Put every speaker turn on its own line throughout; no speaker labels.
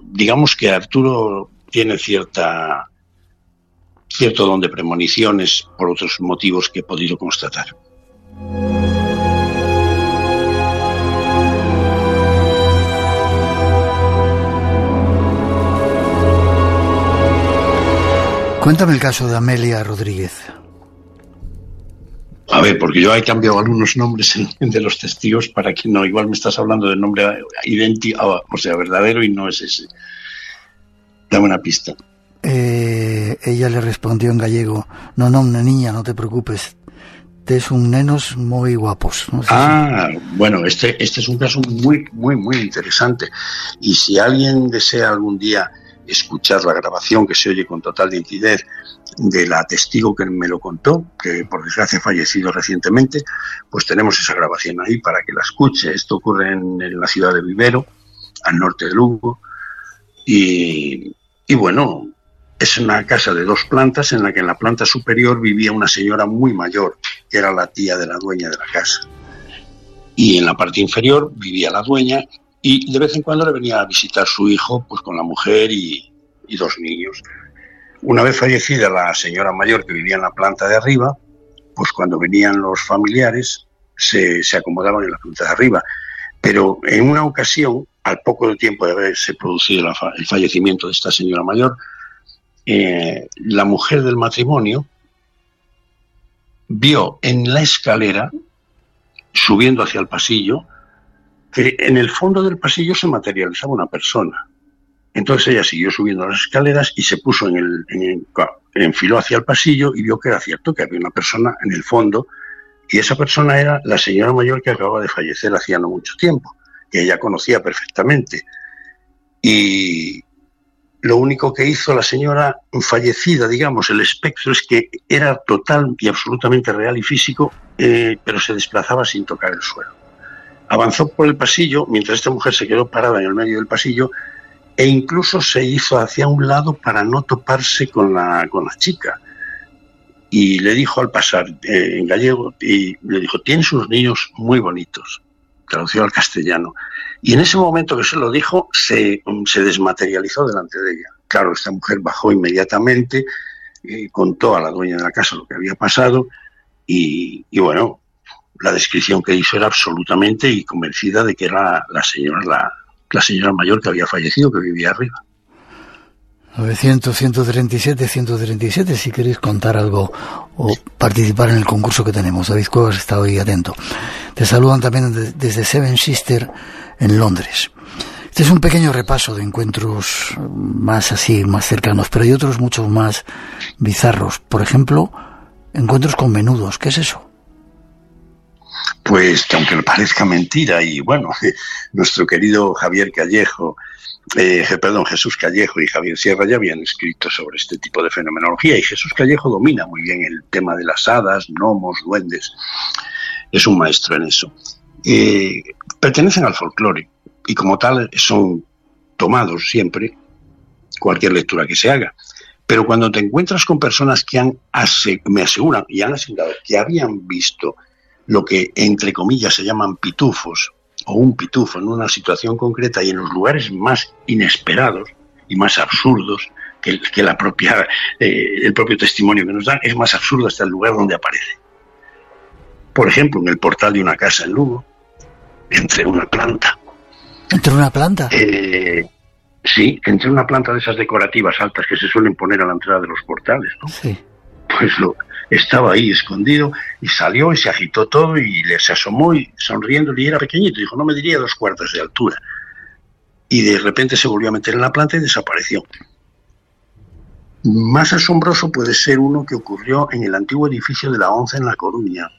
digamos que Arturo tiene cierto don de premoniciones por otros motivos que he podido constatar.
Cuéntame el caso de Amelia Rodríguez.
A ver, porque yo he cambiado algunos nombres de los testigos para que no, igual me estás hablando del nombre idéntico, o sea, verdadero, y no es ese. Dame una pista.
Ella le respondió en gallego: no, niña, no te preocupes, tes un nenos muy guapos. No sé
bueno, este es un caso muy, muy, muy interesante, y si alguien desea algún día escuchar la grabación, que se oye con total nitidez, de la testigo que me lo contó, que por desgracia ha fallecido recientemente, pues tenemos esa grabación ahí para que la escuche. Esto ocurre en la ciudad de Vivero, al norte de Lugo, y bueno, es una casa de 2 plantas en la que en la planta superior vivía una señora muy mayor, que era la tía de la dueña de la casa, y en la parte inferior vivía la dueña, y de vez en cuando le venía a visitar su hijo, pues con la mujer y 2 niños. Una vez fallecida la señora mayor, que vivía en la planta de arriba, pues cuando venían los familiares se acomodaban en la planta de arriba. Pero en una ocasión, al poco de tiempo de haberse producido el fallecimiento de esta señora mayor, la mujer del matrimonio vio en la escalera, subiendo hacia el pasillo, que en el fondo del pasillo se materializaba una persona. Entonces ella siguió subiendo las escaleras y se puso enfiló hacia el pasillo y vio que era cierto, que había una persona en el fondo, y esa persona era la señora mayor que acababa de fallecer hacía no mucho tiempo, que ella conocía perfectamente. Y lo único que hizo la señora fallecida, digamos, el espectro, es que era total y absolutamente real y físico, pero se desplazaba sin tocar el suelo. Avanzó por el pasillo, mientras esta mujer se quedó parada en el medio del pasillo, e incluso se hizo hacia un lado para no toparse con la chica. Y le dijo al pasar, en gallego, y le dijo: tienes unos niños muy bonitos, traducido al castellano. Y en ese momento que se lo dijo, se desmaterializó delante de ella. Claro, esta mujer bajó inmediatamente, contó a la dueña de la casa lo que había pasado, y bueno, la descripción que hizo era absolutamente y convencida de que era la señora mayor que había fallecido, que vivía arriba.
900-137-137, si queréis contar algo o participar en el concurso que tenemos. David Cuevas está hoy atento. Te saludan también desde Seven Sisters en Londres. Este es un pequeño repaso de encuentros más cercanos, pero hay otros muchos más bizarros. Por ejemplo, encuentros con menudos. ¿Qué es eso?
Pues que aunque le parezca mentira, y bueno, nuestro querido Jesús Callejo y Javier Sierra ya habían escrito sobre este tipo de fenomenología, y Jesús Callejo domina muy bien el tema de las hadas, gnomos, duendes, es un maestro en eso. Pertenecen al folclore y como tal son tomados siempre, cualquier lectura que se haga. Pero cuando te encuentras con personas que me aseguran y han asegurado que habían visto lo que entre comillas se llaman pitufos, o un pitufo en una situación concreta y en los lugares más inesperados y más absurdos que el propio testimonio que nos dan, es más absurdo hasta el lugar donde aparece. Por ejemplo, en el portal de una casa en Lugo, entre una planta.
¿Entre una planta?
Sí, entre una planta de esas decorativas altas que se suelen poner a la entrada de los portales, ¿no?
Sí.
Pues estaba ahí escondido y salió y se agitó todo y se asomó y sonriendo, y era pequeñito, dijo: no me diría 2 cuartos de altura. Y de repente se volvió a meter en la planta y desapareció. Más asombroso puede ser uno que ocurrió en el antiguo edificio de la ONCE en La Coruña.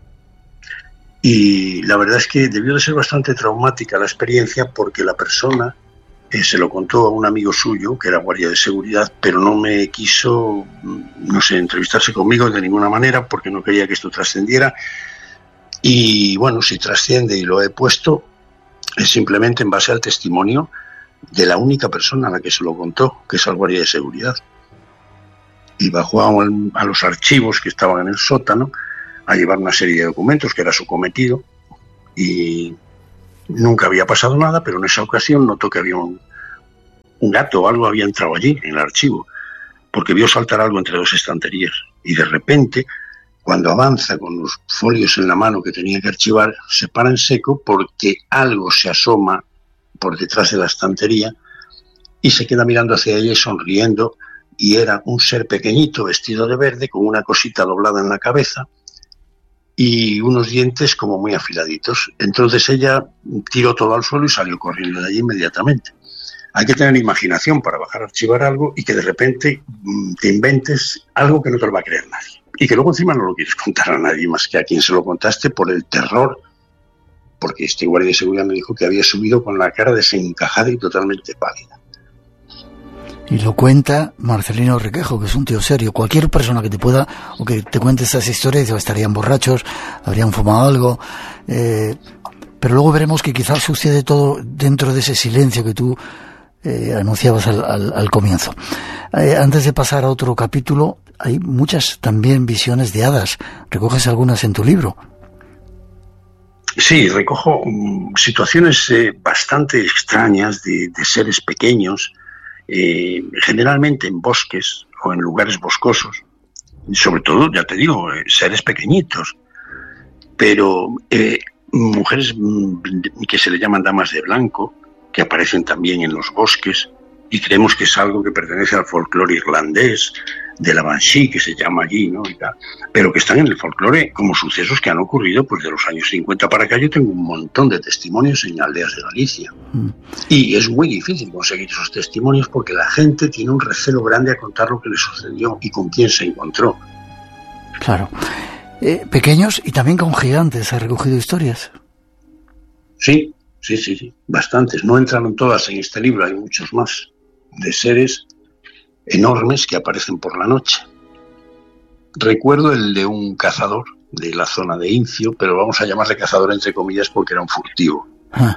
Y la verdad es que debió de ser bastante traumática la experiencia, porque la persona se lo contó a un amigo suyo que era guardia de seguridad, pero no me quiso, entrevistarse conmigo de ninguna manera, porque no quería que esto trascendiera. Y bueno, si trasciende y lo he puesto, es simplemente en base al testimonio de la única persona a la que se lo contó, que es al guardia de seguridad. Y bajó a los archivos que estaban en el sótano a llevar una serie de documentos, que era su cometido, y nunca había pasado nada, pero en esa ocasión notó que había un un gato o algo había entrado allí, en el archivo, porque vio saltar algo entre dos estanterías. Y de repente, cuando avanza con los folios en la mano que tenía que archivar, se para en seco porque algo se asoma por detrás de la estantería y se queda mirando hacia ella y sonriendo, y era un ser pequeñito vestido de verde con una cosita doblada en la cabeza y unos dientes como muy afiladitos. Entonces ella tiró todo al suelo y salió corriendo de allí inmediatamente. Hay que tener imaginación para bajar a archivar algo y que de repente te inventes algo que no te lo va a creer nadie. Y que luego encima no lo quieres contar a nadie más que a quien se lo contaste por el terror, porque este guardia de seguridad me dijo que había subido con la cara desencajada y totalmente pálida.
Y lo cuenta Marcelino Requejo, que es un tío serio. Cualquier persona que te pueda o que te cuente estas historias, estarían borrachos, habrían fumado algo, pero luego veremos que quizás sucede todo dentro de ese silencio que tú anunciabas al comienzo. Antes de pasar a otro capítulo, hay muchas también visiones de hadas. ¿Recoges algunas en tu libro?
Sí, recojo situaciones bastante extrañas de seres pequeños, generalmente en bosques o en lugares boscosos, y sobre todo, ya te digo, seres pequeñitos, pero mujeres que se le llaman damas de blanco, que aparecen también en los bosques, y creemos que es algo que pertenece al folclore irlandés, de la Banshee, que se llama allí, ¿no? Y tal, pero que están en el folclore como sucesos que han ocurrido pues de los años 50 para acá. Yo tengo un montón de testimonios en aldeas de Galicia. Y es muy difícil conseguir esos testimonios porque la gente tiene un recelo grande a contar lo que le sucedió y con quién se encontró.
Claro. Pequeños y también con gigantes, ¿has recogido historias?
Sí, bastantes. No entraron todas en este libro, hay muchos más, de seres enormes que aparecen por la noche. Recuerdo el de un cazador de la zona de Incio, pero vamos a llamarle cazador entre comillas porque era un furtivo.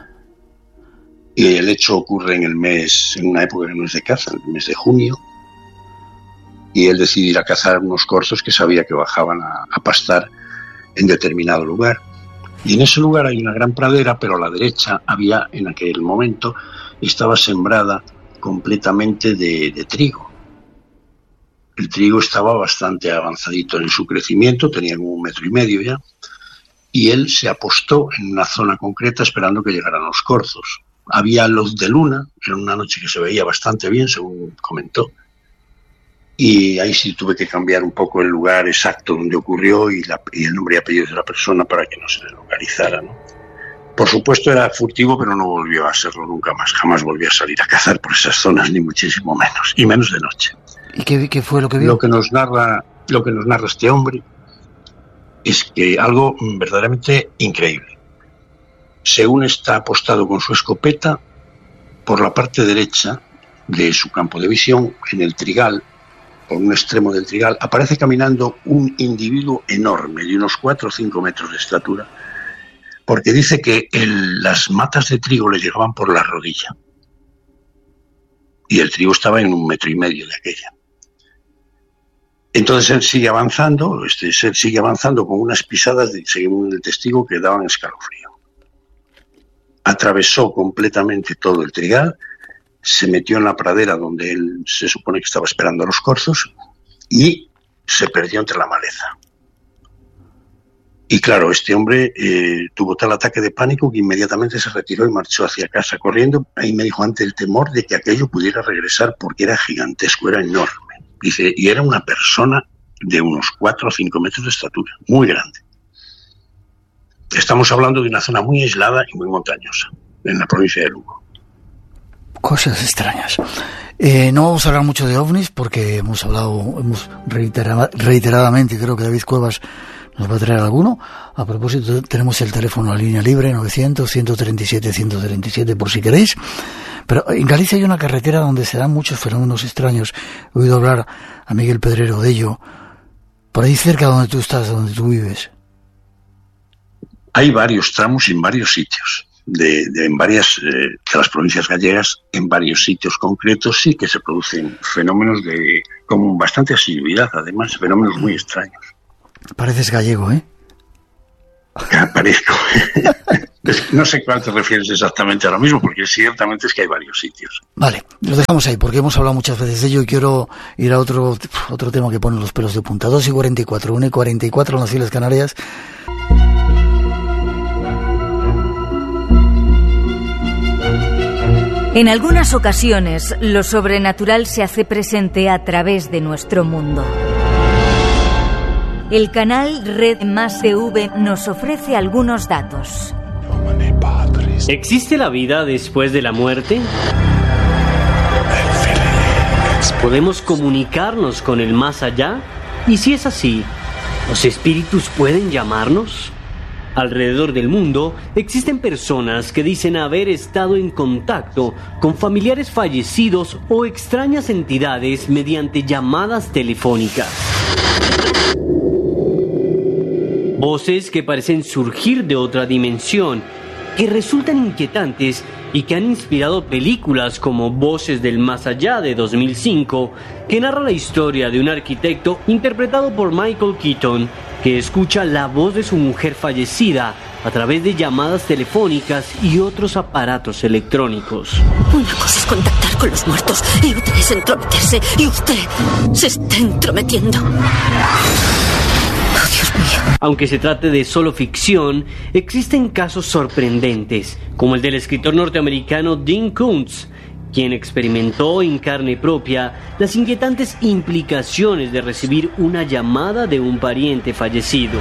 Y el hecho ocurre en una época que no es de caza, en el mes de junio, y él decide ir a cazar unos corzos que sabía que bajaban a pastar en determinado lugar. Y en ese lugar hay una gran pradera, pero a la derecha había, en aquel momento, estaba sembrada completamente de trigo. El trigo estaba bastante avanzadito en su crecimiento, tenía como 1,5 metros ya, y él se apostó en una zona concreta esperando que llegaran los corzos. Había luz de luna, era una noche que se veía bastante bien, según comentó, y ahí sí tuve que cambiar un poco el lugar exacto donde ocurrió y el nombre y apellido de la persona para que no se le localizara, ¿no? Por supuesto era furtivo, pero no volvió a serlo nunca más. Jamás volvió a salir a cazar por esas zonas, ni muchísimo menos, y menos de noche.
¿Y qué fue lo que vio?
Lo que nos narra este hombre es que algo verdaderamente increíble. Según está apostado con su escopeta, por la parte derecha de su campo de visión, en el trigal, por un extremo del trigal, aparece caminando un individuo enorme, de unos 4 o 5 metros de estatura, porque dice que las matas de trigo le llegaban por la rodilla. Y el trigo estaba en 1,5 metros de aquella. Entonces él sigue avanzando, este ser sigue avanzando con unas pisadas, según el testigo, que daban escalofrío. Atravesó completamente todo el trigal, se metió en la pradera donde él se supone que estaba esperando a los corzos y se perdió entre la maleza. Y claro, este hombre tuvo tal ataque de pánico que inmediatamente se retiró y marchó hacia casa corriendo. Ahí me dijo ante el temor de que aquello pudiera regresar porque era gigantesco, era enorme. Dice, y era una persona de unos 4 o 5 metros de estatura, muy grande. Estamos hablando de una zona muy aislada y muy montañosa, en la provincia de Lugo.
Cosas extrañas. No vamos a hablar mucho de ovnis porque hemos reiteradamente, y creo que David Cuevas nos va a traer alguno. A propósito, tenemos el teléfono a línea libre 900-137-137 por si queréis. Pero en Galicia hay una carretera donde se dan muchos fenómenos extraños. He oído hablar a Miguel Pedrero de ello. Por ahí cerca donde tú estás, donde tú vives.
Hay varios tramos en varios sitios. En varias de las provincias gallegas, en varios sitios concretos, sí que se producen fenómenos con bastante asiduidad, además, fenómenos muy extraños.
Pareces gallego, ¿eh?
Aparezco. No sé cuál te refieres exactamente ahora mismo, porque ciertamente es que hay varios sitios.
Vale, lo dejamos ahí, porque hemos hablado muchas veces de ello y quiero ir a otro tema que pone los pelos de punta. 2:44, 1:44 en las Islas Canarias.
En algunas ocasiones, lo sobrenatural se hace presente a través de nuestro mundo. El canal Red Más TV nos ofrece algunos datos.
¿Existe la vida después de la muerte? ¿Podemos comunicarnos con el más allá? Y si es así, ¿los espíritus pueden llamarnos? Alrededor del mundo existen personas que dicen haber estado en contacto con familiares fallecidos o extrañas entidades mediante llamadas telefónicas. Voces que parecen surgir de otra dimensión, que resultan inquietantes y que han inspirado películas como Voces del Más Allá de 2005, que narra la historia de un arquitecto interpretado por Michael Keaton, que escucha la voz de su mujer fallecida a través de llamadas telefónicas y otros aparatos electrónicos.
Una cosa es contactar con los muertos y otra es entrometerse, y usted se está entrometiendo. Oh, Dios mío.
Aunque se trate de solo ficción, existen casos sorprendentes, como el del escritor norteamericano Dean Koontz, quien experimentó en carne propia las inquietantes implicaciones de recibir una llamada de un pariente fallecido.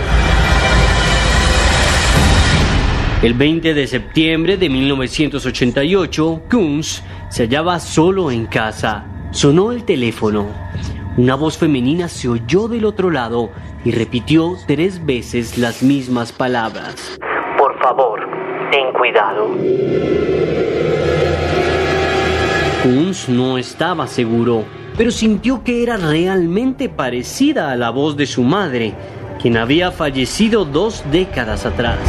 El 20 de septiembre de 1988, Koontz se hallaba solo en casa. Sonó el teléfono. Una voz femenina se oyó del otro lado y repitió 3 veces las mismas palabras. Por favor, ten cuidado. Koontz no estaba seguro, pero sintió que era realmente parecida a la voz de su madre, quien había fallecido 2 décadas atrás.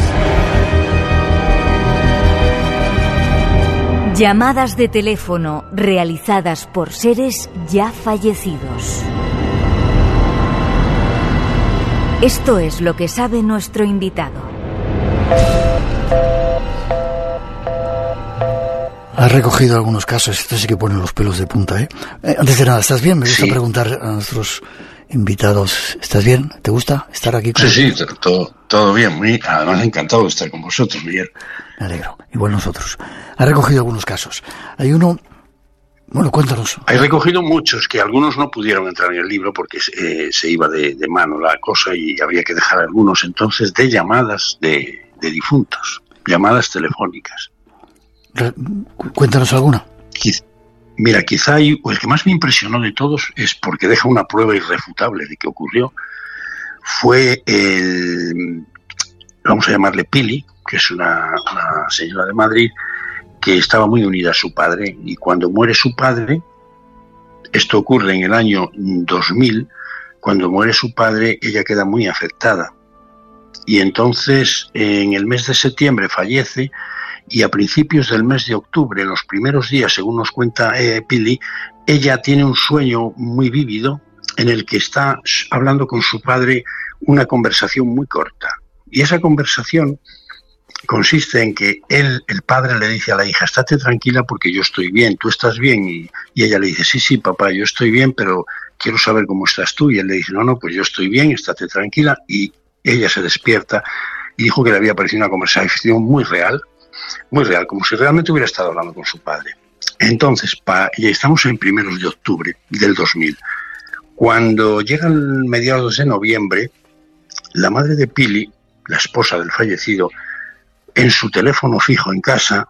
Llamadas de teléfono realizadas por seres ya fallecidos. Esto es lo que sabe nuestro invitado.
Has recogido algunos casos, esto sí que pone los pelos de punta, ¿eh? Antes de nada, ¿estás bien? Me gusta preguntar a nuestros invitados, ¿estás bien? ¿Te gusta estar aquí con
nosotros? Sí, todo bien. Además, encantado de estar con vosotros, Miguel.
Me alegro, igual nosotros. Has recogido algunos casos. Hay uno... Bueno, cuéntanos.
He recogido muchos, que algunos no pudieron entrar en el libro porque se iba de mano la cosa y habría que dejar algunos, entonces, de llamadas de difuntos, llamadas telefónicas.
Cuéntanos alguna.
Mira, quizá el que más me impresionó de todos es porque deja una prueba irrefutable de que ocurrió. Fue vamos a llamarle Pili, que es una señora de Madrid, que estaba muy unida a su padre, y cuando muere su padre, esto ocurre en el año 2000, cuando muere su padre, ella queda muy afectada. Y entonces, en el mes de septiembre fallece, y a principios del mes de octubre, en los primeros días, según nos cuenta Pili, ella tiene un sueño muy vívido en el que está hablando con su padre una conversación muy corta. Y esa conversación consiste en que el padre le dice a la hija, estate tranquila porque yo estoy bien, ¿tú estás bien? Y ella le dice, sí, papá, yo estoy bien, pero quiero saber cómo estás tú. Y él le dice, no, pues yo estoy bien, estate tranquila. Y ella se despierta y dijo que le había parecido una conversación muy real, como si realmente hubiera estado hablando con su padre. Entonces, ya estamos en primeros de octubre del 2000. Cuando llegan mediados de noviembre, la madre de Pili, la esposa del fallecido, en su teléfono fijo en casa,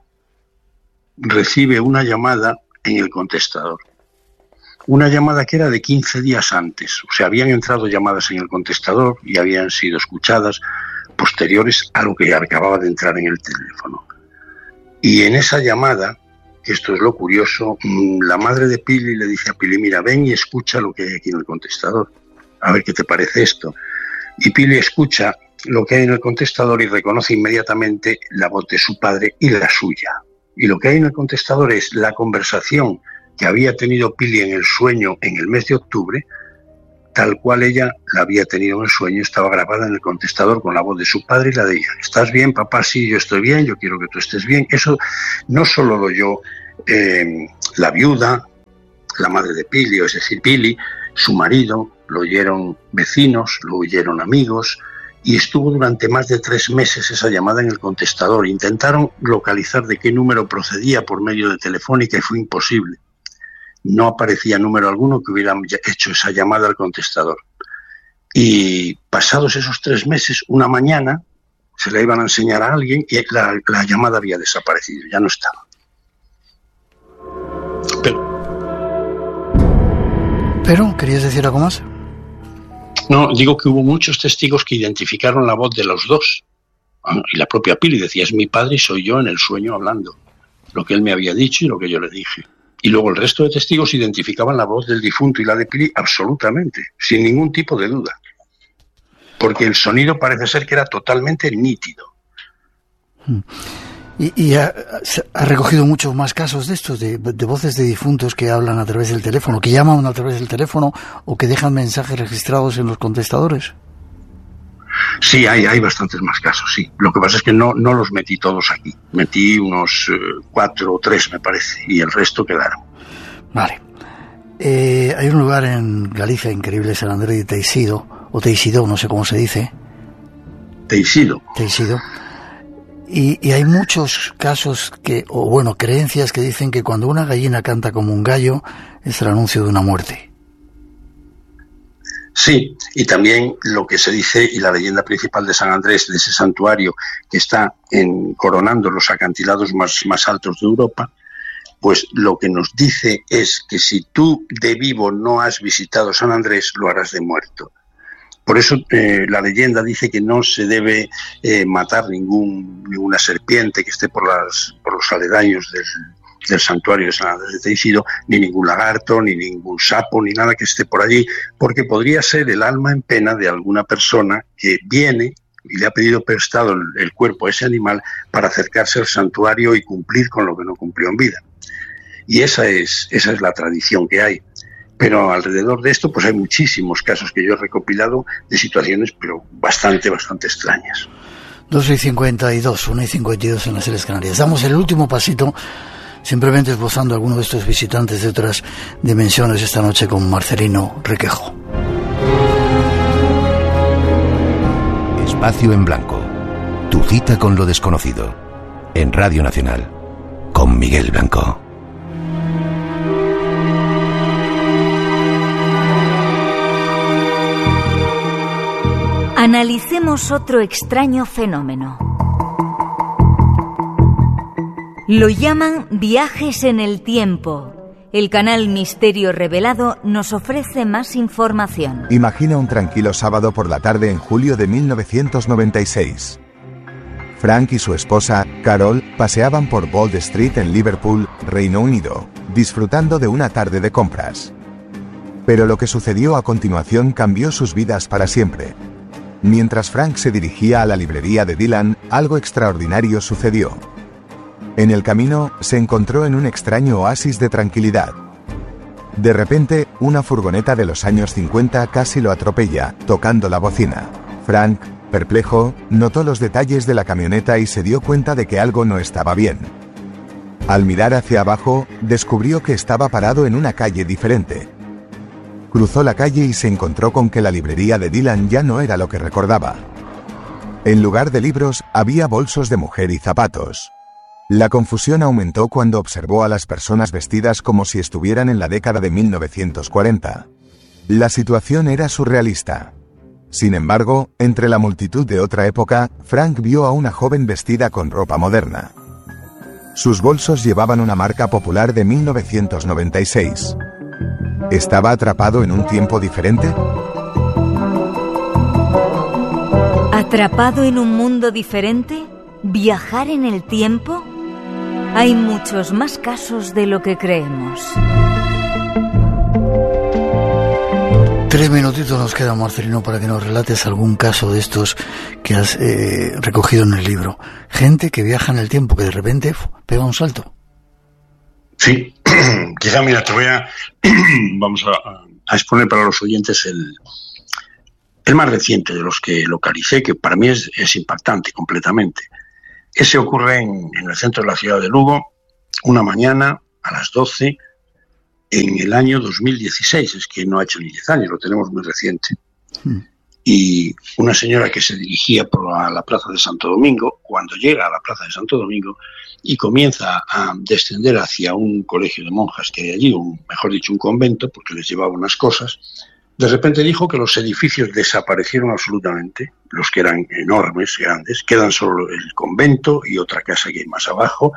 recibe una llamada en el contestador. Una llamada que era de 15 días antes. O sea, habían entrado llamadas en el contestador y habían sido escuchadas posteriores a lo que acababa de entrar en el teléfono. Y en esa llamada, que esto es lo curioso, la madre de Pili le dice a Pili, mira, ven y escucha lo que hay aquí en el contestador, a ver qué te parece esto. Y Pili escucha lo que hay en el contestador y reconoce inmediatamente la voz de su padre y la suya. Y lo que hay en el contestador es la conversación que había tenido Pili en el sueño en el mes de octubre, tal cual ella la había tenido en el sueño, estaba grabada en el contestador con la voz de su padre y la de ella. ¿Estás bien, papá? Sí, yo estoy bien, yo quiero que tú estés bien. Eso no solo lo oyó la viuda, la madre de Pili, es decir, Pili, su marido, lo oyeron vecinos, lo oyeron amigos, y estuvo durante más de 3 meses esa llamada en el contestador. Intentaron localizar de qué número procedía por medio de Telefónica y fue imposible. No aparecía número alguno que hubiera hecho esa llamada al contestador. Y pasados esos 3 meses, una mañana se la iban a enseñar a alguien y la llamada había desaparecido, ya no estaba.
Pero, ¿querías decir algo más?
No, digo que hubo muchos testigos que identificaron la voz de los dos. Y la propia Pili decía, es mi padre y soy yo en el sueño hablando. Lo que él me había dicho y lo que yo le dije. Y luego el resto de testigos identificaban la voz del difunto y la de Pili absolutamente, sin ningún tipo de duda. Porque el sonido parece ser que era totalmente nítido.
¿Y ha recogido muchos más casos de estos, de voces de difuntos que hablan a través del teléfono, que llaman a través del teléfono o que dejan mensajes registrados en los contestadores?
Sí, hay bastantes más casos, sí. Lo que pasa es que no los metí todos aquí. Metí unos 4 o 3, me parece, y el resto quedaron. Vale.
Hay un lugar en Galicia increíble, San Andrés de Teixido, o Teixido, no sé cómo se dice.
Teixido.
Y hay muchos casos creencias que dicen que cuando una gallina canta como un gallo es el anuncio de una muerte.
Sí, y también lo que se dice, y la leyenda principal de San Andrés, de ese santuario que está coronando los acantilados más altos de Europa, pues lo que nos dice es que si tú de vivo no has visitado San Andrés, lo harás de muerto. Por eso la leyenda dice que no se debe matar ninguna serpiente que esté por los aledaños del santuario de San Andrés de Teixido, ni ningún lagarto, ni ningún sapo, ni nada que esté por allí, porque podría ser el alma en pena de alguna persona que viene y le ha pedido prestado el cuerpo a ese animal para acercarse al santuario y cumplir con lo que no cumplió en vida. Y esa es la tradición que hay. Pero alrededor de esto pues hay muchísimos casos que yo he recopilado de situaciones pero bastante extrañas.
2:52, 1:52 en las Islas Canarias. Damos el último pasito, simplemente esbozando a alguno de estos visitantes de otras dimensiones esta noche con Marcelino Requejo.
Espacio en Blanco. Tu cita con lo desconocido. En Radio Nacional. Con Miguel Blanco.
Analicemos otro extraño fenómeno. Lo llaman viajes en el tiempo. El canal Misterio Revelado nos ofrece más información.
Imagina un tranquilo sábado por la tarde en julio de 1996. Frank y su esposa, Carol, paseaban por Bold Street en Liverpool, Reino Unido, disfrutando de una tarde de compras. Pero lo que sucedió a continuación cambió sus vidas para siempre. Mientras Frank se dirigía a la librería de Dylan, algo extraordinario sucedió. En el camino, se encontró en un extraño oasis de tranquilidad. De repente, una furgoneta de los años 50 casi lo atropella, tocando la bocina. Frank, perplejo, notó los detalles de la camioneta y se dio cuenta de que algo no estaba bien. Al mirar hacia abajo, descubrió que estaba parado en una calle diferente. Cruzó la calle y se encontró con que la librería de Dylan ya no era lo que recordaba. En lugar de libros, había bolsos de mujer y zapatos. La confusión aumentó cuando observó a las personas vestidas como si estuvieran en la década de 1940. La situación era surrealista. Sin embargo, entre la multitud de otra época, Frank vio a una joven vestida con ropa moderna. Sus bolsos llevaban una marca popular de 1996. ¿Estaba atrapado en un tiempo diferente?
¿Atrapado en un mundo diferente? ¿Viajar en el tiempo? Hay muchos más casos de lo que creemos.
3 minutitos nos queda, Marcelino, para que nos relates algún caso de estos que has recogido en el libro. Gente que viaja en el tiempo, que de repente pega un salto.
Sí, quizá, mira, exponer para los oyentes el más reciente de los que localicé, que para mí es impactante completamente. Ese ocurre en el centro de la ciudad de Lugo, una mañana a las 12, en el año 2016, es que no ha hecho ni 10 años, lo tenemos muy reciente. Y una señora que se dirigía a la plaza de Santo Domingo, cuando llega a la plaza de Santo Domingo y comienza a descender hacia un colegio de monjas que hay allí, mejor dicho, un convento, porque les llevaba unas cosas, de repente dijo que los edificios desaparecieron absolutamente, los que eran enormes, grandes, quedan solo el convento y otra casa que hay más abajo,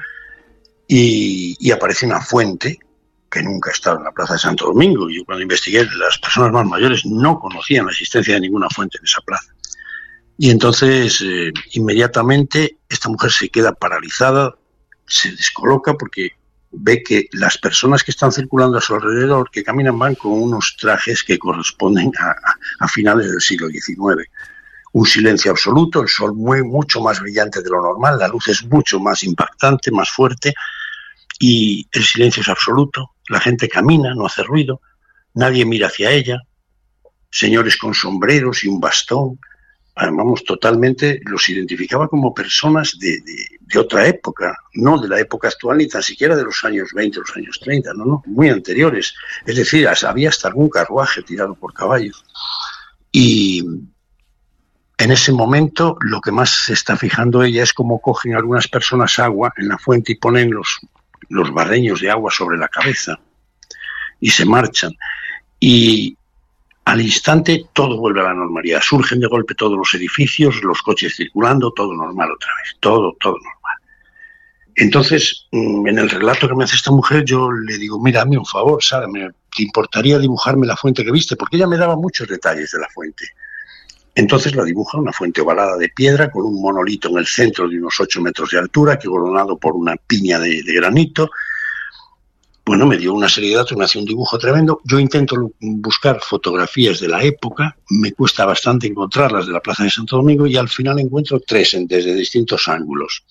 y aparece una fuente que nunca ha estado en la plaza de Santo Domingo. Yo cuando investigué, las personas más mayores no conocían la existencia de ninguna fuente en esa plaza. Y entonces, inmediatamente, esta mujer se queda paralizada, se descoloca porque ve que las personas que están circulando a su alrededor, que caminan, van con unos trajes que corresponden a finales del siglo XIX. Un silencio absoluto, el sol mucho más brillante de lo normal, la luz es mucho más impactante, más fuerte, y el silencio es absoluto. La gente camina, no hace ruido, nadie mira hacia ella, señores con sombreros y un bastón, vamos, totalmente los identificaba como personas de otra época, no de la época actual ni tan siquiera de los años 20, los años 30, no, muy anteriores. Es decir, había hasta algún carruaje tirado por caballos. Y en ese momento lo que más se está fijando ella es cómo cogen algunas personas agua en la fuente y ponen los barreños de agua sobre la cabeza y se marchan. Y al instante todo vuelve a la normalidad. Surgen de golpe todos los edificios, los coches circulando, todo normal otra vez, todo normal. Entonces, en el relato que me hace esta mujer, yo le digo, mira, hazme un favor, Sara, ¿te importaría dibujarme la fuente que viste? Porque ella me daba muchos detalles de la fuente. Entonces la dibuja, una fuente ovalada de piedra con un monolito en el centro de unos 8 metros de altura, que coronado por una piña de granito. Bueno, me dio una serie de datos, me hacía un dibujo tremendo. Yo intento buscar fotografías de la época, me cuesta bastante encontrarlas de la Plaza de Santo Domingo y al final encuentro 3 desde distintos ángulos.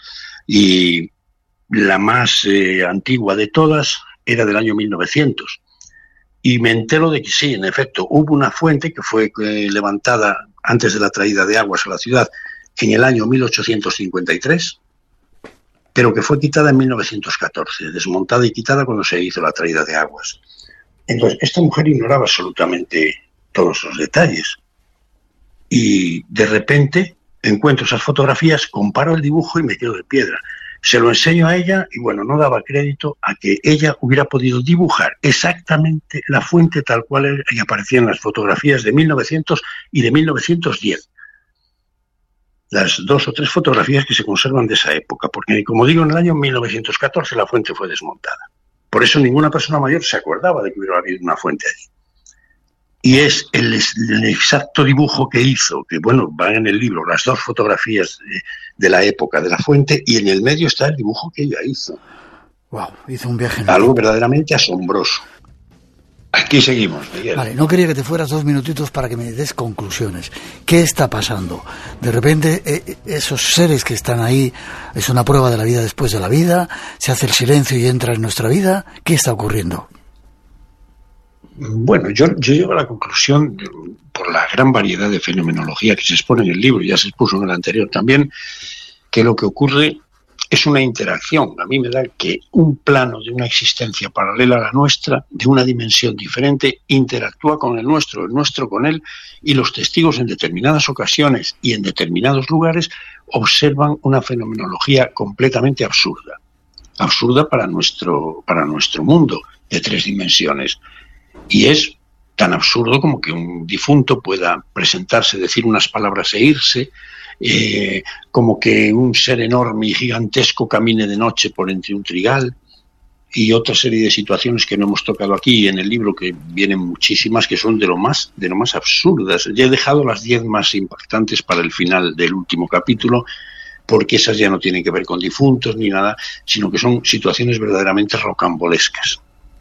Y la más antigua de todas era del año 1900. Y me entero de que sí, en efecto, hubo una fuente que fue levantada antes de la traída de aguas a la ciudad en el año 1853, pero que fue quitada en 1914, desmontada y quitada cuando se hizo la traída de aguas. Entonces, esta mujer ignoraba absolutamente todos los detalles. Y de repente encuentro esas fotografías, comparo el dibujo y me quedo de piedra. Se lo enseño a ella y, bueno, no daba crédito a que ella hubiera podido dibujar exactamente la fuente tal cual aparecía en las fotografías de 1900 y de 1910. Las 2 o 3 fotografías que se conservan de esa época, porque, como digo, en el año 1914 la fuente fue desmontada. Por eso ninguna persona mayor se acordaba de que hubiera habido una fuente allí. Y es el exacto dibujo que hizo, que bueno, van en el libro, las 2 fotografías de la época de la fuente, y en el medio está el dibujo que ella hizo.
Wow, hizo un viaje.
Algo verdaderamente asombroso. Aquí seguimos, Miguel.
Vale, no quería que te fueras 2 minutitos para que me des conclusiones. ¿Qué está pasando? De repente, esos seres que están ahí, ¿es una prueba de la vida después de la vida? ¿Se hace el silencio y entra en nuestra vida? ¿Qué está ocurriendo?
Bueno, yo llego a la conclusión, por la gran variedad de fenomenología que se expone en el libro, y ya se expuso en el anterior también, que lo que ocurre es una interacción. A mí me da que un plano de una existencia paralela a la nuestra, de una dimensión diferente, interactúa con el nuestro con él, y los testigos en determinadas ocasiones y en determinados lugares observan una fenomenología completamente absurda. Absurda para nuestro mundo de 3 dimensiones. Y es tan absurdo como que un difunto pueda presentarse, decir unas palabras e irse, como que un ser enorme y gigantesco camine de noche por entre un trigal, y otra serie de situaciones que no hemos tocado aquí en el libro, que vienen muchísimas, que son de lo más absurdas. Ya he dejado las 10 más impactantes para el final del último capítulo, porque esas ya no tienen que ver con difuntos ni nada, sino que son situaciones verdaderamente rocambolescas.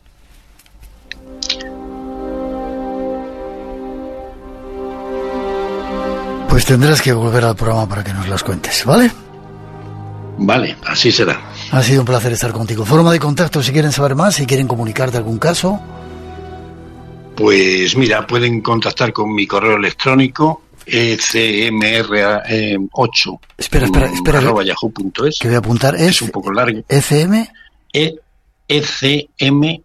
Pues tendrás que volver al programa para que nos las cuentes, ¿vale?
Vale, así será.
Ha sido un placer estar contigo. Forma de contacto si quieren saber más, si quieren comunicarte algún caso.
Pues mira, pueden contactar con mi correo electrónico ecmr8
espera
@yahoo.es.
que voy a apuntar.
Es un poco largo.
ECM
ecmr8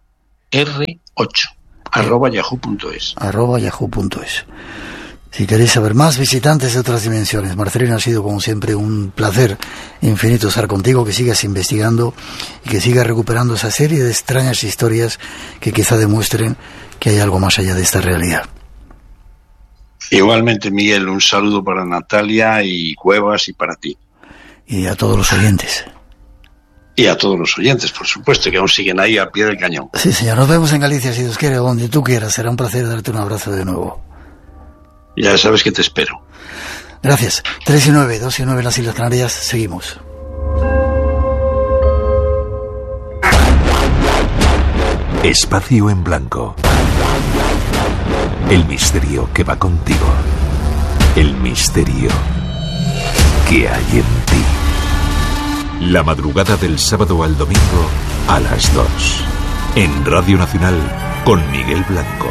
@yahoo.es.
@yahoo.es. Si queréis saber más, visitantes de otras dimensiones. Marcelino, ha sido como siempre un placer infinito estar contigo, que sigas investigando y que sigas recuperando esa serie de extrañas historias que quizá demuestren que hay algo más allá de esta realidad.
Igualmente, Miguel, un saludo para Natalia y Cuevas y para ti.
Y a todos los oyentes.
Y a todos los oyentes, por supuesto, que aún siguen ahí al pie del cañón.
Sí, señor. Nos vemos en Galicia, si Dios quiere, donde tú quieras. Será un placer darte un abrazo de nuevo.
Ya sabes que te espero.
Gracias. 3 y 9, 2 y 9 en las Islas Canarias. Seguimos.
Espacio en blanco. El misterio que va contigo. El misterio que hay en ti. La madrugada del sábado al domingo a las 2. En Radio Nacional con Miguel Blanco.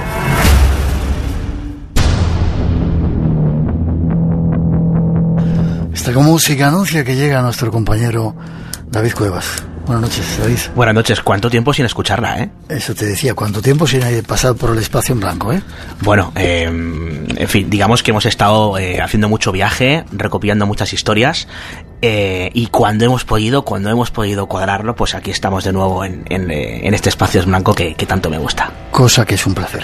Esta música anuncia que llega nuestro compañero David Cuevas. Buenas noches, David.
Buenas noches. ¿Cuánto tiempo sin escucharla, eh?
Eso te decía, ¿cuánto tiempo sin pasar por el espacio en blanco, eh?
Bueno, en fin, digamos que hemos estado haciendo mucho viaje, recopilando muchas historias, y cuando hemos podido cuadrarlo, pues aquí estamos de nuevo en este espacio en blanco que tanto me gusta.
Cosa que es un placer.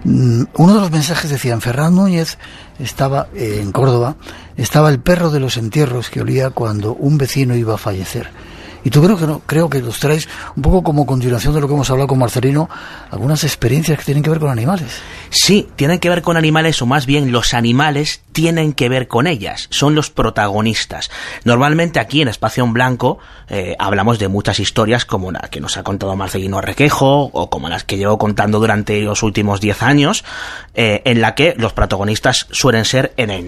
Uno de los mensajes decía, en Ferran Núñez estaba en Córdoba, estaba el perro de los entierros que olía cuando un vecino iba a fallecer. Y tú creo que los traes un poco como continuación de lo que hemos hablado con Marcelino, algunas experiencias que tienen que ver con animales.
Sí, tienen que ver con animales, o más bien los animales tienen que ver con ellas, son los protagonistas. Normalmente aquí en Espacio en Blanco hablamos de muchas historias como la que nos ha contado Marcelino Requejo, o como las que llevo contando durante los últimos 10 años, en la que los protagonistas suelen ser, en el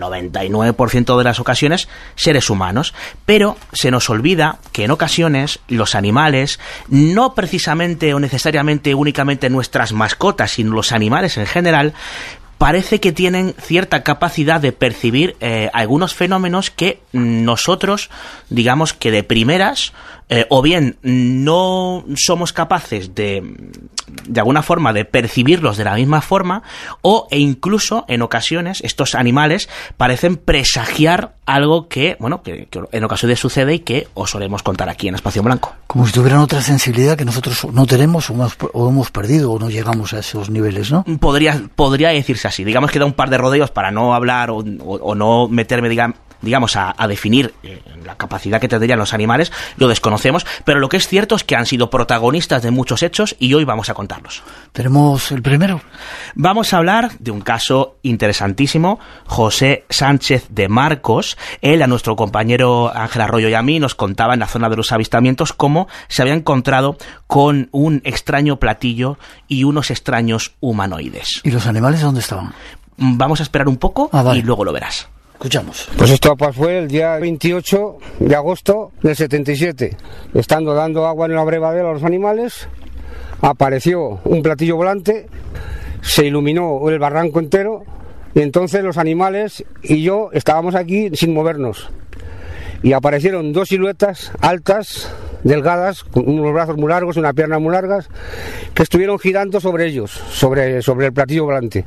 99% de las ocasiones, seres humanos. Pero se nos olvida que en ocasiones los animales, no precisamente o necesariamente únicamente nuestras mascotas, sino los animales en general, parece que tienen cierta capacidad de percibir algunos fenómenos que nosotros, digamos que de primeras, o bien no somos capaces de alguna forma de percibirlos de la misma forma, e incluso en ocasiones estos animales parecen presagiar algo que en ocasiones sucede y que os solemos contar aquí en Espacio Blanco.
Como si tuvieran otra sensibilidad que nosotros no tenemos o hemos perdido o no llegamos a esos niveles, ¿no?
Podría decirse así. Digamos que da un par de rodeos para no hablar o no meterme, digamos, a definir la capacidad que tendrían los animales. Lo desconocemos, pero lo que es cierto es que han sido protagonistas de muchos hechos y hoy vamos a contarlos.
Tenemos el primero.
Vamos a hablar de un caso interesantísimo. José Sánchez de Marcos, él, a nuestro compañero Ángel Arroyo y a mí, nos contaba en la zona de los avistamientos cómo se había encontrado con un extraño platillo y unos extraños humanoides.
¿Y los animales dónde estaban?
Vamos a esperar un poco y luego lo verás.
Escuchamos.
Pues esto fue el día 28 de agosto del 77. Estando dando agua en el abrevadero a los animales, apareció un platillo volante, se iluminó el barranco entero, y entonces los animales y yo estábamos aquí sin movernos. Y aparecieron dos siluetas altas, delgadas, con unos brazos muy largos y una pierna muy largas, que estuvieron girando sobre ellos, sobre el platillo volante.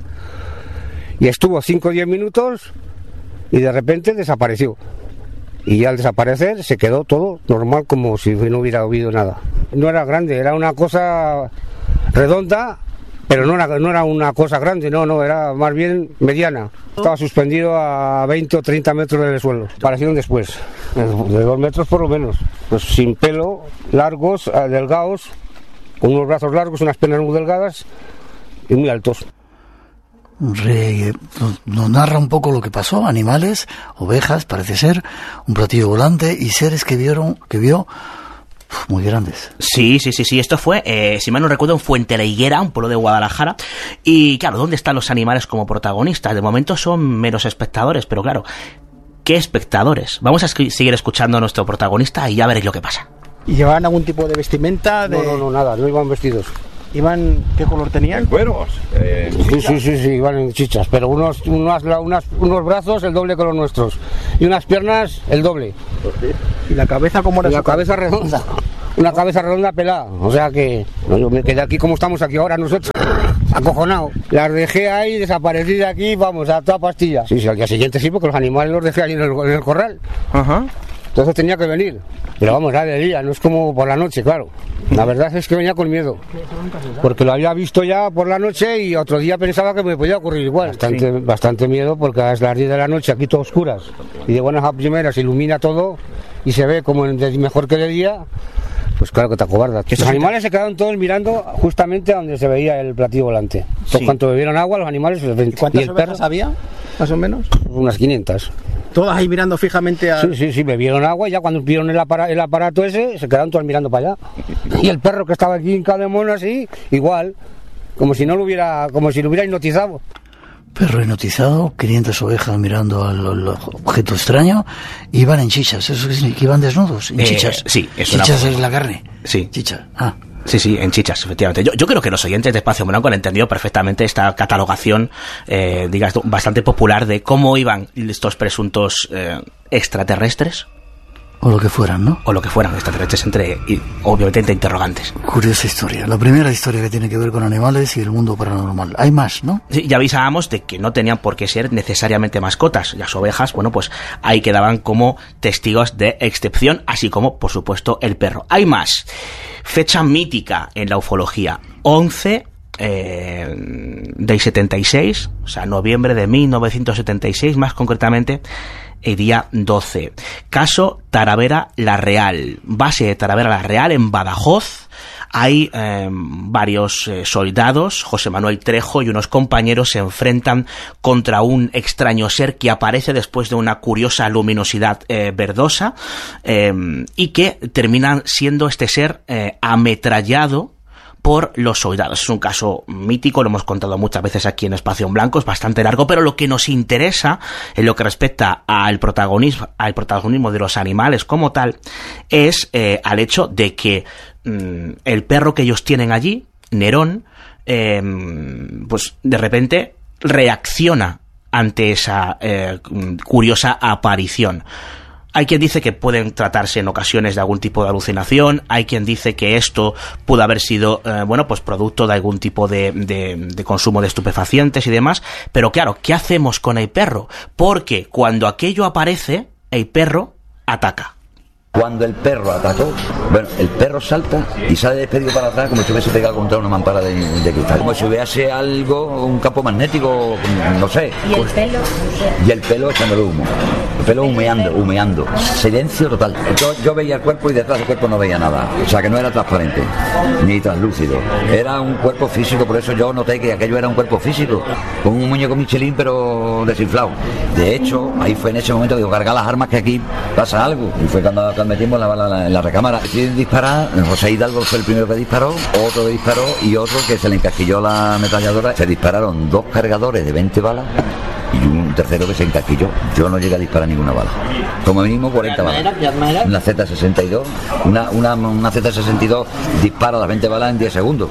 Y estuvo 5 o 10 minutos y de repente desapareció. Y al desaparecer se quedó todo normal, como si no hubiera habido nada. No era grande, era una cosa redonda, pero no era una cosa grande, no, era más bien mediana. Estaba suspendido a 20 o 30 metros del suelo. Aparecieron después, de 2 metros por lo menos, pues sin pelo, largos, delgados, con unos brazos largos, unas piernas muy delgadas y muy altos.
Nos narra un poco lo que pasó. Animales, ovejas, parece ser, un platillo volante y seres que vio muy grandes.
Sí. Esto fue, si mal no recuerdo, en Fuente la Higuera, un pueblo de Guadalajara. Y claro, ¿dónde están los animales como protagonistas? De momento son meros espectadores, pero claro, ¿qué espectadores? Vamos a seguir escuchando a nuestro protagonista y ya veréis lo que pasa.
¿Y llevaban algún tipo de vestimenta?
No, nada, no iban vestidos.
¿Iban qué color tenían?
En cueros.
Sí, iban en chichas, pero unos brazos el doble que los nuestros y unas piernas el doble.
¿Y la cabeza cómo era?
La cabeza redonda. Una cabeza redonda pelada, o sea que yo me quedé aquí como estamos aquí ahora nosotros, acojonado. Las dejé ahí, desaparecí de aquí, vamos, a toda pastilla. Sí, al día siguiente sí, porque los animales los dejé ahí en el corral.
Ajá.
Entonces tenía que venir, pero vamos, era de día, no es como por la noche, claro. La verdad es que venía con miedo, porque lo había visto ya por la noche y otro día pensaba que me podía ocurrir igual. Bastante miedo, porque a las 10 de la noche aquí todo oscuras, y de buenas a primeras se ilumina todo y se ve como mejor que de día. Pues claro que te acobardas. Los animales se quedaron todos mirando justamente a donde se veía el platillo volante. Pues cuando bebieron agua, los animales...
¿Cuántas ovejas había, más o menos?
Unas 500.
¿Todas ahí mirando fijamente a...?
Sí, bebieron agua y ya cuando vieron el aparato ese, se quedaron todos mirando para allá. Y el perro que estaba aquí en cada mono así, igual, como si lo hubiera hipnotizado.
Perro hipnotizado, 500 ovejas mirando al objeto extraño, iban en chichas, eso es que iban desnudos, en chichas.
Sí, eso
chichas es la carne.
Sí.
Chichas.
Sí, en chichas, efectivamente. Yo creo que los oyentes de Espacio Blanco han entendido perfectamente esta catalogación, bastante popular de cómo iban estos presuntos extraterrestres.
O lo que fueran, ¿no?
O lo que fueran extraterrestres, obviamente entre interrogantes.
Curiosa historia. La primera historia que tiene que ver con animales y el mundo paranormal. Hay más, ¿no?
Sí, ya avisábamos de que no tenían por qué ser necesariamente mascotas. Las ovejas, bueno, pues ahí quedaban como testigos de excepción, así como, por supuesto, el perro. Hay más. Fecha mítica en la ufología. 11 del 76, o sea, noviembre de 1976, más concretamente, el día 12. Caso Talavera La Real. Base de Talavera La Real en Badajoz. Hay varios soldados, José Manuel Trejo y unos compañeros se enfrentan contra un extraño ser que aparece después de una curiosa luminosidad verdosa y que terminan siendo este ser ametrallado por los soldados. Es un caso mítico, lo hemos contado muchas veces aquí en Espacio en Blanco, es bastante largo, pero lo que nos interesa en lo que respecta al protagonismo de los animales como tal es al hecho de que el perro que ellos tienen allí, Nerón, pues de repente reacciona ante esa curiosa aparición. Hay quien dice que pueden tratarse en ocasiones de algún tipo de alucinación, hay quien dice que esto pudo haber sido, pues producto de algún tipo de consumo de estupefacientes y demás, pero claro, ¿qué hacemos con el perro? Porque cuando aquello aparece, el perro ataca.
Cuando el perro atacó, el perro salta y sale despedido para atrás como si hubiese pegado contra una mampara de cristal. Como si hubiese algo, un campo magnético, no sé.
¿Y el pelo?
Y el pelo echándole humo. El pelo humeando. Silencio total. Yo veía el cuerpo y detrás del cuerpo no veía nada. O sea que no era transparente, ni translúcido. Era un cuerpo físico, por eso yo noté que aquello era un cuerpo físico. Con un muñeco Michelin pero desinflado. De hecho, ahí fue en ese momento que digo, carga las armas que aquí pasa algo. Y fue cuando metimos la bala en la recámara. Deciden disparar, José Hidalgo fue el primero que disparó, otro que disparó y otro que se le encasquilló la ametralladora. Se dispararon 2 cargadores de 20 balas y un tercero que se encasquilló. Yo no llegué a disparar ninguna bala. Como mínimo 40 balas. Una Z62, una Z62 dispara las 20 balas en 10 segundos.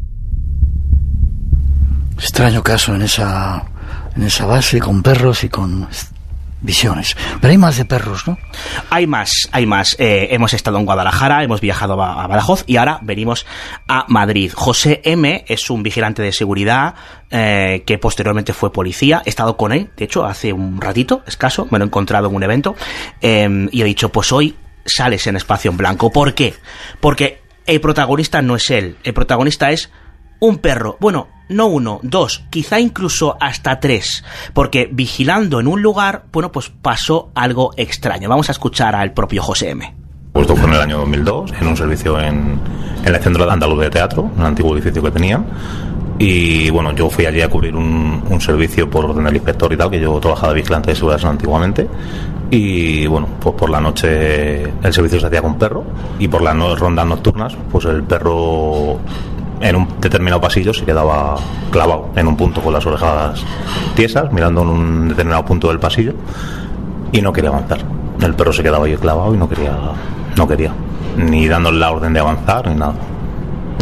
Extraño caso en esa base con perros y con visiones. Pero hay más de perros, ¿no?
Hay más. Hemos estado en Guadalajara, hemos viajado a Badajoz y ahora venimos a Madrid. José M. es un vigilante de seguridad que posteriormente fue policía. He estado con él, de hecho, hace un ratito escaso, me lo he encontrado en un evento y he dicho, pues hoy sales en Espacio en Blanco. ¿Por qué? Porque el protagonista no es él, el protagonista es un perro, bueno, no 1, 2, quizá incluso hasta 3, porque vigilando en un lugar, pues pasó algo extraño. Vamos a escuchar al propio José M.
Pues esto fue en el año 2002, en un servicio en el Centro Andaluz de Teatro, un antiguo edificio que tenían, y bueno, yo fui allí a cubrir un servicio por orden del inspector y tal, que yo trabajaba de vigilante de seguridad antiguamente, y bueno, pues por la noche el servicio se hacía con perro, y por las rondas nocturnas, pues el perro en un determinado pasillo se quedaba clavado en un punto con las orejas tiesas, mirando en un determinado punto del pasillo y no quería avanzar. El perro se quedaba ahí clavado y no quería ni dándole la orden de avanzar ni nada.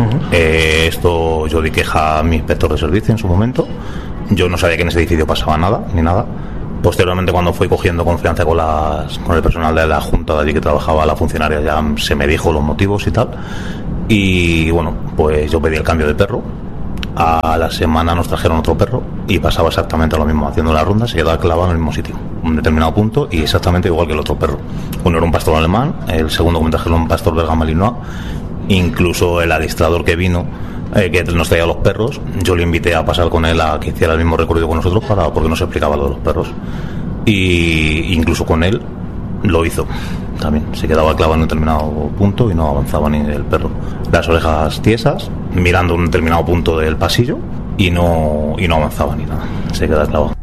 Esto yo di queja a mi inspector de servicio en su momento. Yo no sabía que en ese edificio pasaba nada, ni nada. Posteriormente, cuando fui cogiendo confianza con el personal de la junta de allí que trabajaba, la funcionaria, ya se me dijo los motivos y tal. Y bueno, pues yo pedí el cambio de perro. A la semana nos trajeron otro perro y pasaba exactamente lo mismo, haciendo la ronda, se quedaba clavado en el mismo sitio, un determinado punto, y exactamente igual que el otro perro. Uno era un pastor alemán, el segundo, como me trajeron, un pastor belga malinois. Incluso el adiestrador que vino, que nos traía los perros, yo le invité a pasar con él a que hiciera el mismo recorrido con nosotros porque no se explicaba lo de los perros. Y incluso con él lo hizo también, se quedaba clavado en un determinado punto y no avanzaba ni el perro. Las orejas tiesas, mirando un determinado punto del pasillo y no avanzaba ni nada, se quedaba clavado.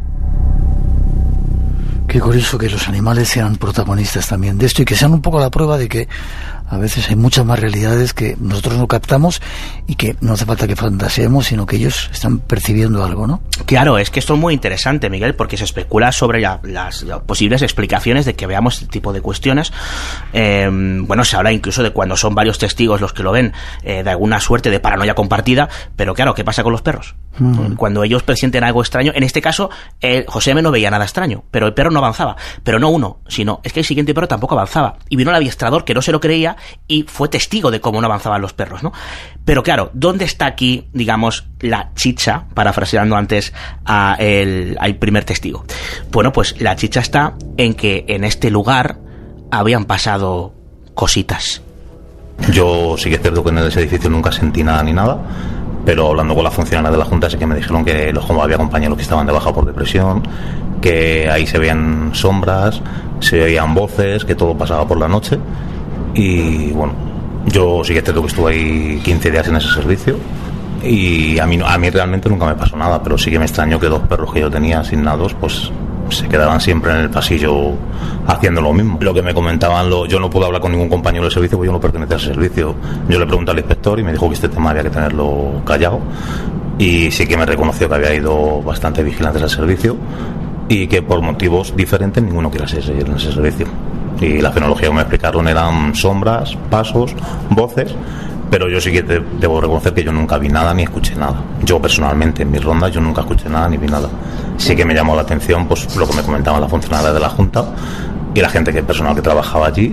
Qué curioso que los animales sean protagonistas también de esto y que sean un poco la prueba de que a veces hay muchas más realidades que nosotros no captamos y que no hace falta que fantaseemos, sino que ellos están percibiendo algo, ¿no?
Claro, es que esto es muy interesante, Miguel, porque se especula sobre las posibles explicaciones de que veamos este tipo de cuestiones. Bueno, se habla incluso de cuando son varios testigos los que lo ven, de alguna suerte de paranoia compartida, pero claro, ¿qué pasa con los perros? Cuando ellos presienten algo extraño, en este caso, José M. no veía nada extraño, pero el perro no avanzaba, pero no uno, sino es que el siguiente perro tampoco avanzaba, y vino el adiestrador que no se lo creía y fue testigo de cómo no avanzaban los perros, ¿no? Pero claro, ¿dónde está aquí, digamos, la chicha, parafraseando antes al primer testigo? Bueno, pues la chicha está en que en este lugar habían pasado cositas.
Yo sí que es cierto que en ese edificio nunca sentí nada ni nada, pero hablando con las funcionarias de la Junta sí que me dijeron que había compañeros que estaban de baja por depresión, que ahí se veían sombras, se oían voces, que todo pasaba por la noche. Y bueno, yo sí que es cierto que estuve ahí 15 días en ese servicio y a mí realmente nunca me pasó nada, pero sí que me extrañó que 2 perros que yo tenía asignados pues se quedaban siempre en el pasillo haciendo lo mismo. Lo que me comentaban, yo no pude hablar con ningún compañero del servicio porque yo no pertenecía a ese servicio. Yo le pregunté al inspector y me dijo que este tema había que tenerlo callado, y sí que me reconoció que había ido bastante vigilantes al servicio y que por motivos diferentes ninguno quiera seguir en ese servicio. Y la fenología que me explicaron eran sombras, pasos, voces, pero yo sí que debo reconocer que yo nunca vi nada ni escuché nada. Yo personalmente en mis rondas yo nunca escuché nada ni vi nada. Sí que me llamó la atención pues lo que me comentaban las funcionarias de la Junta y la gente, que el personal que trabajaba allí,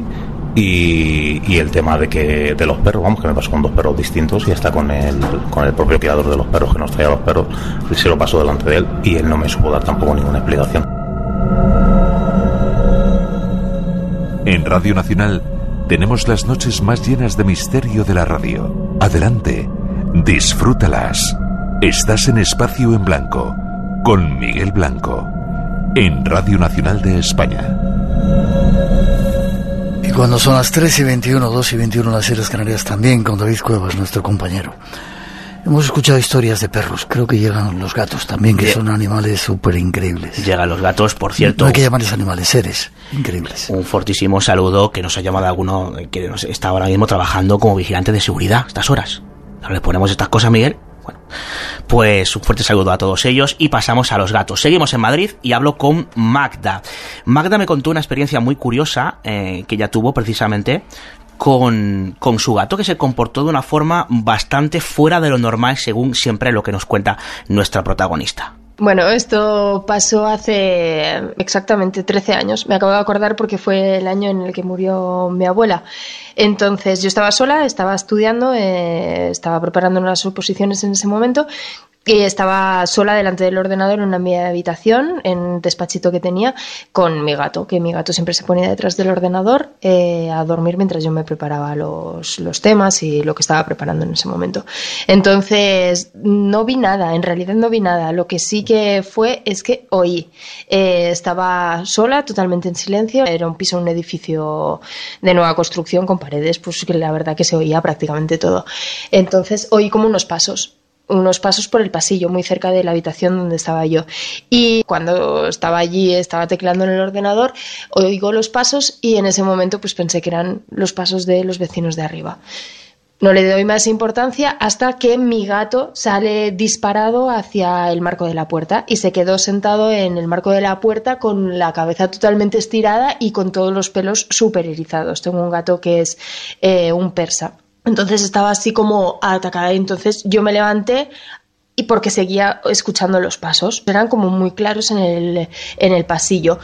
y el tema de los perros, vamos, que me pasó con 2 perros distintos, y hasta con el propio criador de los perros que nos traía los perros, se lo pasó delante de él y él no me supo dar tampoco ninguna explicación.
En Radio Nacional tenemos las noches más llenas de misterio de la radio. Adelante, disfrútalas. Estás en Espacio en Blanco, con Miguel Blanco, en Radio Nacional de España.
Y cuando son las 3:21, 2:21 en las Islas Canarias, también con David Cuevas, nuestro compañero. Hemos escuchado historias de perros, creo que llegan los gatos también, que son animales súper increíbles.
Llegan los gatos, por cierto.
No hay que llamarles animales, seres increíbles.
Un fortísimo saludo que nos ha llamado alguno que está ahora mismo trabajando como vigilante de seguridad a estas horas. ¿No les ponemos estas cosas, Miguel? Bueno, pues un fuerte saludo a todos ellos y pasamos a los gatos. Seguimos en Madrid y hablo con Magda. Magda me contó una experiencia muy curiosa que ella tuvo precisamente con su gato, que se comportó de una forma bastante fuera de lo normal, según siempre lo que nos cuenta nuestra protagonista.
Bueno, esto pasó hace exactamente 13 años. Me acabo de acordar porque fue el año en el que murió mi abuela. Entonces yo estaba sola, estaba estudiando, estaba preparando unas oposiciones en ese momento, y estaba sola delante del ordenador en mi habitación, en un despachito que tenía, con mi gato, que mi gato siempre se ponía detrás del ordenador a dormir mientras yo me preparaba los temas y lo que estaba preparando en ese momento. Entonces no vi nada, en realidad no vi nada. Lo que sí que es que oí. Estaba sola, totalmente en silencio. Era un piso, un edificio de nueva construcción con paredes, pues que la verdad que se oía prácticamente todo. Entonces oí como unos pasos por el pasillo, muy cerca de la habitación donde estaba yo. Y cuando estaba allí, estaba tecleando en el ordenador, oigo los pasos y en ese momento pues pensé que eran los pasos de los vecinos de arriba. No le doy más importancia hasta que mi gato sale disparado hacia el marco de la puerta y se quedó sentado en el marco de la puerta con la cabeza totalmente estirada y con todos los pelos súper erizados. Tengo un gato que es un persa. Entonces estaba así como atacada. Entonces yo me levanté y porque seguía escuchando los pasos. Eran como muy claros en el pasillo.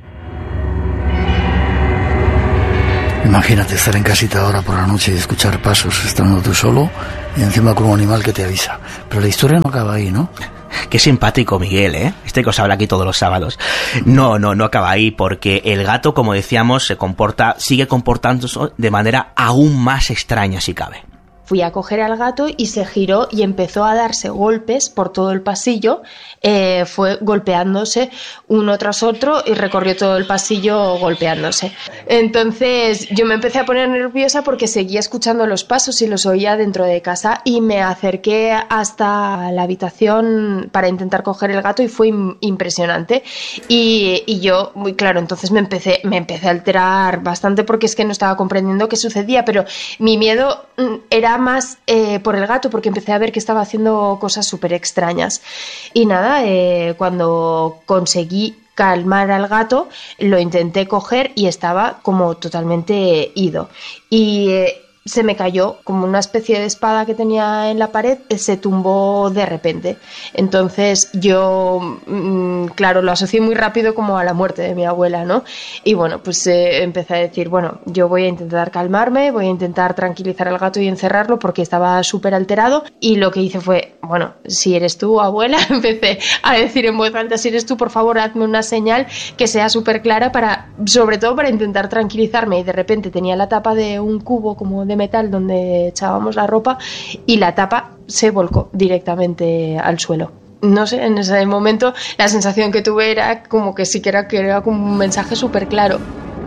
Imagínate estar en casita ahora por la noche y escuchar pasos estando tú solo y encima con un animal que te avisa. Pero la historia no acaba ahí, ¿no?
Qué simpático Miguel, ¿eh? Este que os habla aquí todos los sábados. No acaba ahí, porque el gato, como decíamos, sigue comportándose de manera aún más extraña si cabe.
Fui a coger al gato y se giró y empezó a darse golpes por todo el pasillo. Fue golpeándose uno tras otro y recorrió todo el pasillo golpeándose. Entonces yo me empecé a poner nerviosa porque seguía escuchando los pasos y los oía dentro de casa, y me acerqué hasta la habitación para intentar coger el gato y fue impresionante. Y yo, muy claro, entonces me empecé a alterar bastante porque es que no estaba comprendiendo qué sucedía, pero mi miedo era más por el gato, porque empecé a ver que estaba haciendo cosas súper extrañas. Y nada, cuando conseguí calmar al gato, lo intenté coger y estaba como totalmente ido. Y se me cayó como una especie de espada que tenía en la pared, se tumbó de repente. Entonces yo, claro, lo asocié muy rápido como a la muerte de mi abuela, ¿no? Y bueno, pues empecé a decir, bueno, yo voy a intentar calmarme, voy a intentar tranquilizar al gato y encerrarlo porque estaba súper alterado. Y lo que hice fue, bueno, si eres tú, abuela, empecé a decir en voz alta, si eres tú, por favor, hazme una señal que sea súper clara sobre todo para intentar tranquilizarme. Y de repente tenía la tapa de un cubo como de metal donde echábamos la ropa y la tapa se volcó directamente al suelo. No sé, en ese momento la sensación que tuve era como que sí que era como un mensaje súper claro.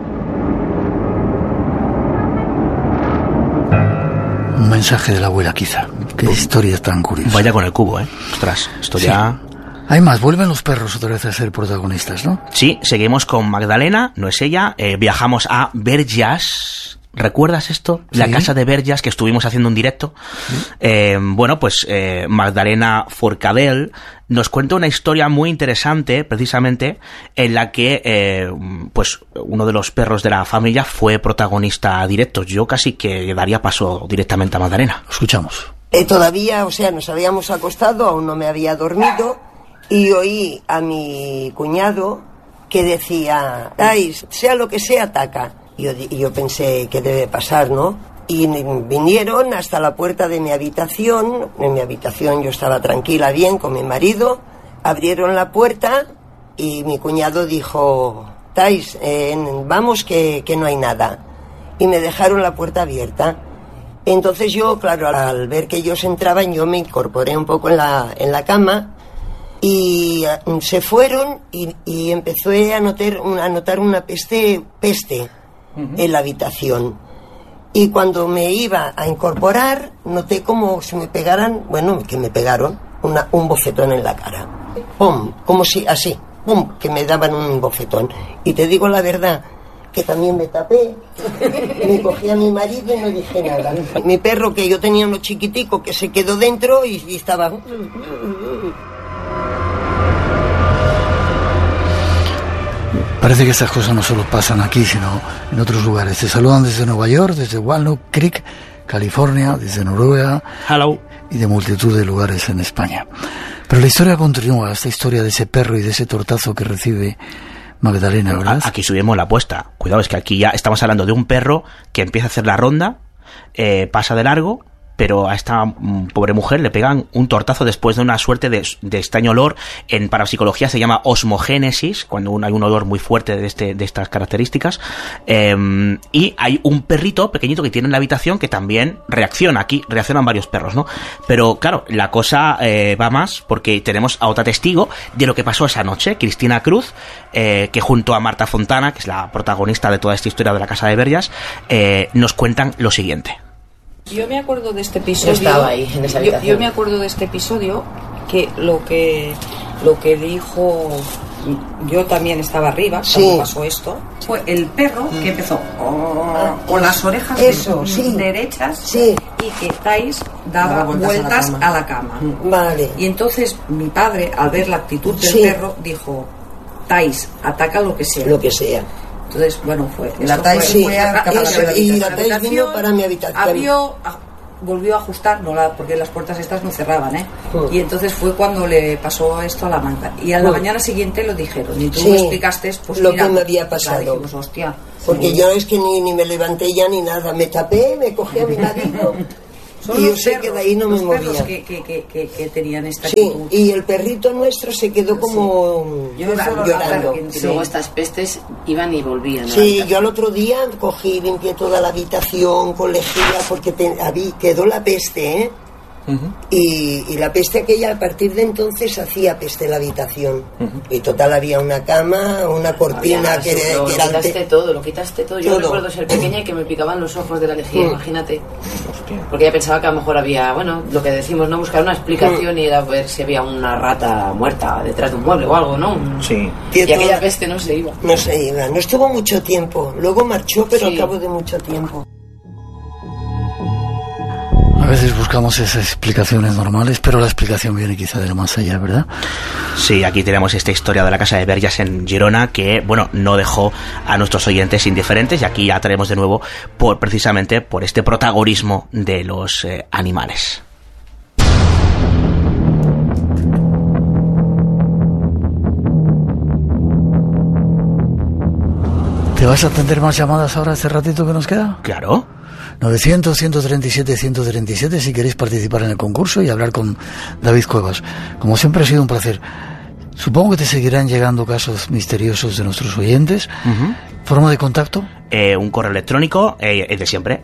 Un mensaje de la abuela, quizá. Qué historia tan curiosa.
Vaya con el cubo, ¿eh? Ostras, esto ya...
Hay más, vuelven los perros otra vez a ser protagonistas, ¿no?
Sí, seguimos con Magdalena, no es ella, viajamos a Verges. ¿Recuerdas esto? Sí. La casa de Verges, que estuvimos haciendo un directo. Sí. Bueno, pues Magdalena Forcadell nos cuenta una historia muy interesante, precisamente, en la que pues uno de los perros de la familia fue protagonista directo. Yo casi que daría paso directamente a Magdalena.
Lo escuchamos.
Todavía, o sea, nos habíamos acostado, aún no me había dormido, y oí a mi cuñado que decía, Thais, sea lo que sea, ataca. Y yo pensé, ¿qué debe pasar, no? Y vinieron hasta la puerta de mi habitación. En mi habitación yo estaba tranquila, bien, con mi marido. Abrieron la puerta y mi cuñado dijo, Thais, vamos que no hay nada. Y me dejaron la puerta abierta. Entonces yo, claro, al ver que ellos entraban, yo me incorporé un poco en la cama. Y se fueron y empecé a notar una peste en la habitación. Y cuando me iba a incorporar, noté como si me pegaran, que me pegaron un bofetón en la cara. ¡Pum! Como si así, ¡pum! Que me daban un bofetón. Y te digo la verdad, que también me tapé, me cogí a mi marido y no dije nada. Mi perro, que yo tenía uno chiquitico, que se quedó dentro y estaba...
Parece que estas cosas no solo pasan aquí, sino en otros lugares. Te saludan desde Nueva York, desde Walnut Creek, California, desde Noruega.
Hello.
Y de multitud de lugares en España. Pero la historia continúa, esta historia de ese perro y de ese tortazo que recibe Magdalena, ¿verdad?
Aquí subimos la apuesta. Cuidado, es que aquí ya estamos hablando de un perro que empieza a hacer la ronda, pasa de largo, pero a esta pobre mujer le pegan un tortazo después de una suerte de extraño olor. En parapsicología se llama osmogénesis, cuando hay un olor muy fuerte de estas características. Y hay un perrito pequeñito que tiene en la habitación que también reacciona. Aquí reaccionan varios perros, ¿no? Pero claro, la cosa va más, porque tenemos a otra testigo de lo que pasó esa noche, Cristina Cruz, que junto a Marta Fontana, que es la protagonista de toda esta historia de la casa de Verges, nos cuentan lo siguiente.
Yo me acuerdo de este episodio.
Yo estaba ahí, en esa habitación.
Yo me acuerdo de este episodio, que lo que dijo, yo también estaba arriba cuando pasó esto. Fue el perro que empezó con las orejas derechas y que Thais daba vueltas a la cama.
Vale.
Y entonces mi padre, al ver la actitud del perro, dijo, Thais, ataca lo que sea.
Lo que sea.
Entonces, bueno, fue...
La Thais y la Thais vino para mi habitación.
volvió a ajustar, porque las puertas estas no cerraban, y entonces fue cuando le pasó esto a la manta. Y a la mañana siguiente lo dijeron, y tú me explicaste pues
lo que me había pasado.
Dijimos, hostia,
porque yo es que ni me levanté ya ni nada, me tapé, me cogí a mi marido. Y yo sé que de ahí no me movía.
Que tenían esta
actitud. Y el perrito nuestro se quedó como llorando.
Y luego estas pestes iban y volvían.
Sí, yo al otro día cogí, limpié toda la habitación con lejía porque quedó la peste, y la peste aquella, a partir de entonces hacía peste en la habitación. Y total, había una cama, una cortina
lo quitaste todo. Yo recuerdo ser pequeña y que me picaban los ojos de la lejía, imagínate. Porque ya pensaba que a lo mejor había, lo que decimos, no buscar una explicación y era ver si había una rata muerta detrás de un mueble o algo, ¿no?
Sí.
Y aquella peste no se iba.
No estuvo mucho tiempo, luego marchó, pero al cabo de mucho tiempo.
A veces buscamos esas explicaciones normales, pero la explicación viene quizá de lo más allá, ¿verdad?
Sí, aquí tenemos esta historia de la casa de Verges en Girona que, no dejó a nuestros oyentes indiferentes, y aquí ya traemos de nuevo precisamente por este protagonismo de los animales.
¿Te vas a atender más llamadas ahora este ratito que nos queda?
Claro.
900-137-137 si queréis participar en el concurso y hablar con David Cuevas. Como siempre ha sido un placer. Supongo que te seguirán llegando casos misteriosos de nuestros oyentes. ¿Forma de contacto?
Un correo electrónico, de siempre,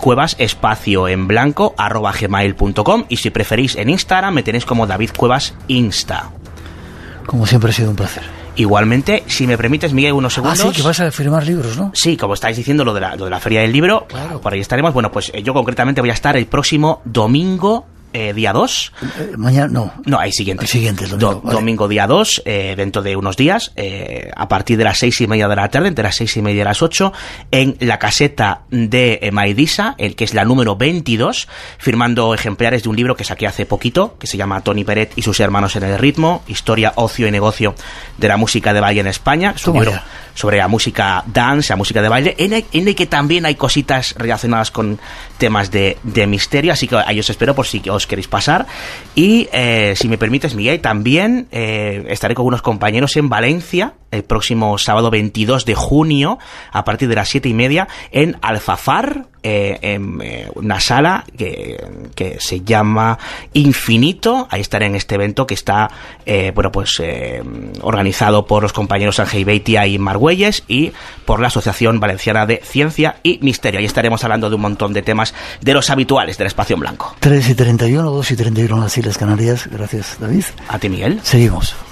davidcuevas_gmail.com, y si preferís en Instagram me tenéis como David Cuevas Insta.
Como siempre ha sido un placer.
Igualmente, si me permites, Miguel, unos segundos.
Sí, que vas a firmar libros, ¿no?
Sí, como estáis diciendo, lo de la Feria del Libro,
claro.
Por ahí estaremos. Bueno, pues yo concretamente voy a estar el próximo domingo, día 2.
Mañana, no.
No, el siguiente.
El siguiente, el domingo.
Domingo día 2, dentro de unos días, a partir de las 6:30 de la tarde, entre las 6:30 y las 8, en la caseta de Maidisa, que es la número 22, firmando ejemplares de un libro que saqué hace poquito, que se llama Toni Peret y sus hermanos en el ritmo, historia, ocio y negocio de la música de baile en España. Es un libro sobre la música dance, la música de baile, en el que también hay cositas relacionadas con temas de misterio, así que ahí os espero por si os queréis pasar. Y si me permites, Miguel, también estaré con unos compañeros en Valencia el próximo sábado 22 de junio a partir de las 7:30 en Alfafar, en una sala que se llama Infinito. Ahí estaré en este evento que está organizado por los compañeros Ángel Beitia y Margüelles y por la Asociación Valenciana de Ciencia y Misterio. Ahí estaremos hablando de un montón de temas de los habituales del Espacio en Blanco.
3:31, 2:31 en las Islas Canarias. Gracias, David.
A ti, Miguel.
Seguimos.